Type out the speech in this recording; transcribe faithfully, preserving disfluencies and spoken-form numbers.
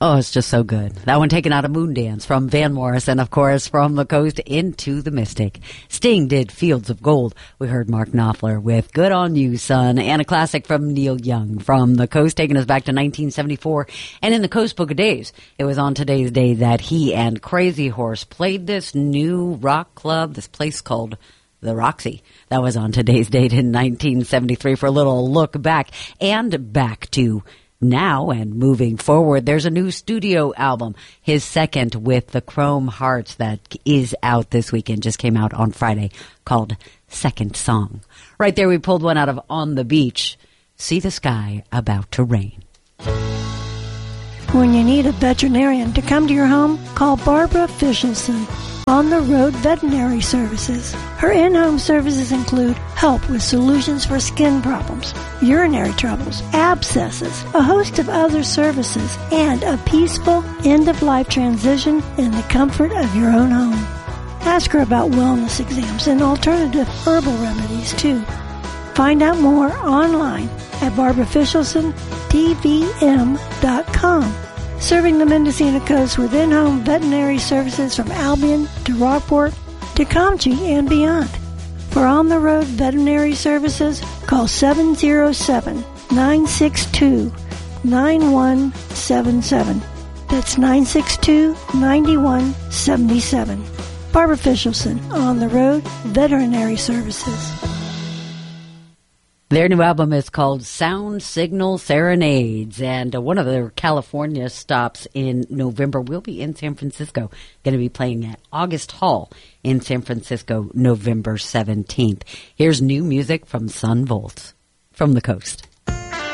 Oh, it's just so good. That one taken out of Moondance from Van Morrison, of course, From the Coast into the Mystic. Sting did Fields of Gold. We heard Mark Knopfler with Good on You, Son, and a classic from Neil Young, From the Coast, taking us back to nineteen seventy-four. And in the Coast Book of Days, it was on today's day that he and Crazy Horse played this new rock club, this place called the Roxy. That was on today's date in nineteen seventy-three for a little look back and back to now and moving forward. There's a new studio album, his second with the Chrome Hearts, that is out this weekend, just came out on Friday, called Second Song. Right there we pulled one out of On the Beach, See the Sky About to Rain. When you need a veterinarian to come to your home, call Barbara Fischelson, On the Road Veterinary Services. Her in-home services include help with solutions for skin problems, urinary troubles, abscesses, a host of other services, and a peaceful end-of-life transition in the comfort of your own home. Ask her about wellness exams and alternative herbal remedies, too. Find out more online at barbara fischelson t v m dot com. Serving the Mendocino coast with in-home veterinary services from Albion to Rockport to Comchie and beyond. For on-the-road veterinary services, call seven oh seven, nine six two, nine one seven seven. That's nine six two, nine one seven seven. Barbara Fischelson, On the Road Veterinary Services. Their new album is called Sound Signal Serenades, and uh, one of their California stops in November will be in San Francisco. Going to be playing at August Hall in San Francisco, November seventeenth. Here's new music from Sun Volt, From the Coast.